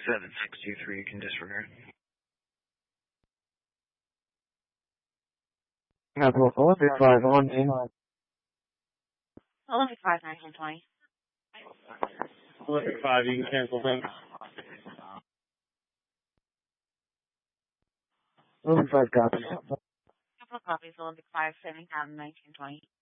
7623, you can disregard. Olympic 5 on in. Olympic 5, 1920. Olympic 5, you can cancel things. Olympic 5 copies. Couple of copies, Olympic 5, 70,000, 1920.